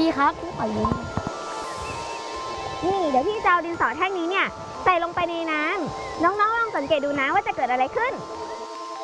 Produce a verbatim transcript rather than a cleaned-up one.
มีครับขอยืมนี่เดี๋ยวพี่จะเอาดินสอแท่งนี้เนี่ยใส่ลงไปในน้ำน้องๆลองสังเกตดูนะว่าจะเกิดอะไรขึ้น